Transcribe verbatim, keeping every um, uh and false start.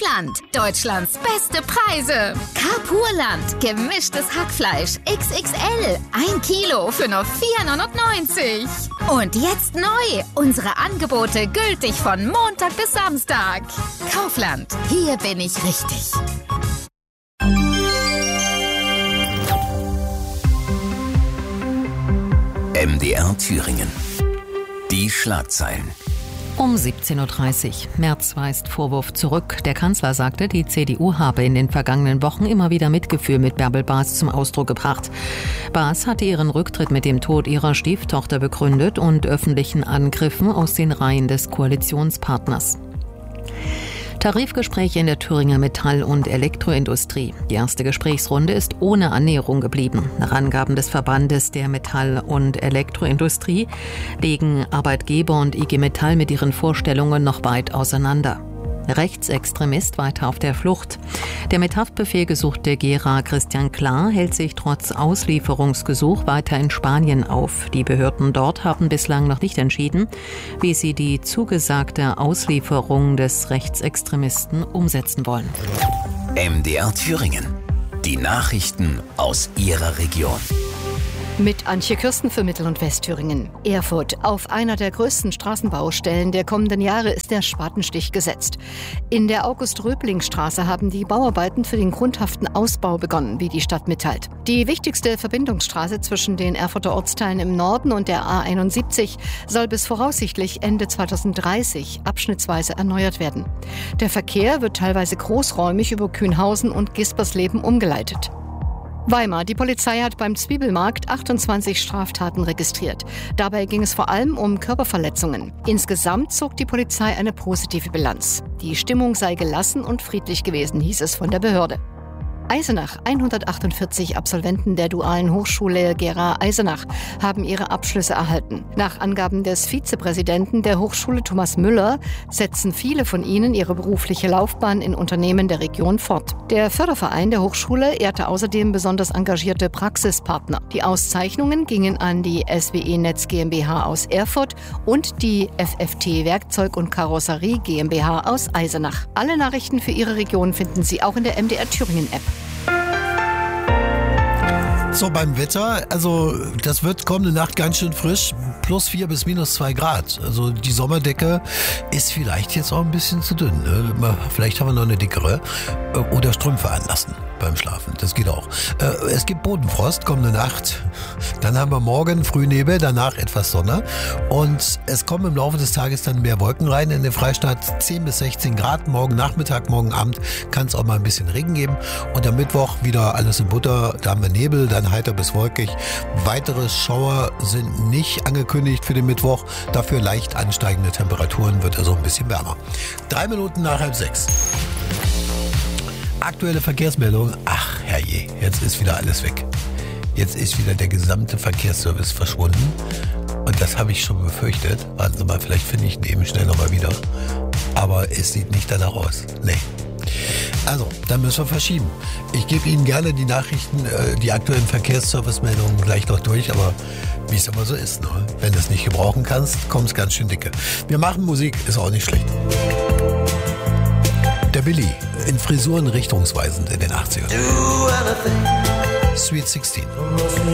Carpurland, Deutschlands beste Preise. Carpurland, gemischtes Hackfleisch X X L, ein Kilo für nur vier neunundneunzig. Und jetzt neu, unsere Angebote gültig von Montag bis Samstag. Kaufland, hier bin ich richtig. M D R Thüringen. Die Schlagzeilen. Um siebzehn Uhr dreißig. Merz weist Vorwurf zurück. Der Kanzler sagte, die C D U habe in den vergangenen Wochen immer wieder Mitgefühl mit Bärbel Baas zum Ausdruck gebracht. Baas hatte ihren Rücktritt mit dem Tod ihrer Stieftochter begründet und öffentlichen Angriffen aus den Reihen des Koalitionspartners. Tarifgespräche in der Thüringer Metall- und Elektroindustrie. Die erste Gesprächsrunde ist ohne Annäherung geblieben. Nach Angaben des Verbandes der Metall- und Elektroindustrie liegen Arbeitgeber und I G Metall mit ihren Vorstellungen noch weit auseinander. Rechtsextremist weiter auf der Flucht. Der mit Haftbefehl gesuchte Gera Christian Klar hält sich trotz Auslieferungsgesuch weiter in Spanien auf. Die Behörden dort haben bislang noch nicht entschieden, wie sie die zugesagte Auslieferung des Rechtsextremisten umsetzen wollen. M D R Thüringen. Die Nachrichten aus Ihrer Region. Mit Antje Kürsten für Mittel- und Westthüringen. Erfurt. Auf einer der größten Straßenbaustellen der kommenden Jahre ist der Spatenstich gesetzt. In der August-Röbling-Straße haben die Bauarbeiten für den grundhaften Ausbau begonnen, wie die Stadt mitteilt. Die wichtigste Verbindungsstraße zwischen den Erfurter Ortsteilen im Norden und der A einundsiebzig soll bis voraussichtlich Ende zweitausenddreißig abschnittsweise erneuert werden. Der Verkehr wird teilweise großräumig über Kühnhausen und Gispersleben umgeleitet. Weimar. Die Polizei hat beim Zwiebelmarkt achtundzwanzig Straftaten registriert. Dabei ging es vor allem um Körperverletzungen. Insgesamt zog die Polizei eine positive Bilanz. Die Stimmung sei gelassen und friedlich gewesen, hieß es von der Behörde. Eisenach. hundertachtundvierzig Absolventen der Dualen Hochschule Gera-Eisenach haben ihre Abschlüsse erhalten. Nach Angaben des Vizepräsidenten der Hochschule Thomas Müller setzen viele von ihnen ihre berufliche Laufbahn in Unternehmen der Region fort. Der Förderverein der Hochschule ehrte außerdem besonders engagierte Praxispartner. Die Auszeichnungen gingen an die S W E Netz GmbH aus Erfurt und die F F T Werkzeug und Karosserie GmbH aus Eisenach. Alle Nachrichten für Ihre Region finden Sie auch in der M D R Thüringen App. So, beim Wetter, also das wird kommende Nacht ganz schön frisch, plus vier bis minus zwei Grad. Also die Sommerdecke ist vielleicht jetzt auch ein bisschen zu dünn. Ne? Vielleicht haben wir noch eine dickere oder Strümpfe anlassen beim Schlafen. Das geht auch. Es gibt Bodenfrost kommende Nacht. Dann haben wir morgen Frühnebel, danach etwas Sonne. Und es kommen im Laufe des Tages dann mehr Wolken rein. In der Freistadt zehn bis sechzehn Grad. Morgen Nachmittag, morgen Abend kann es auch mal ein bisschen Regen geben. Und am Mittwoch wieder alles in Butter. Da haben wir Nebel, dann heiter bis wolkig. Weitere Schauer sind nicht angekündigt für den Mittwoch. Dafür leicht ansteigende Temperaturen, wird also ein bisschen wärmer. Drei Minuten nach halb sechs. Aktuelle Verkehrsmeldung. Ach herrje, jetzt ist wieder alles weg. Jetzt ist wieder der gesamte Verkehrsservice verschwunden. Und das habe ich schon befürchtet. Warten Sie mal, vielleicht finde ich ihn eben schnell nochmal wieder. Aber es sieht nicht danach aus. Nee. Also, dann müssen wir verschieben. Ich gebe Ihnen gerne die Nachrichten, die aktuellen Verkehrsservice-Meldungen gleich noch durch, aber wie es immer so ist, ne? Wenn du es nicht gebrauchen kannst, kommt es ganz schön dicke. Wir machen Musik, ist auch nicht schlecht. Der Billy, in Frisuren richtungsweisend in den achtzigern. Sweet sechzehn.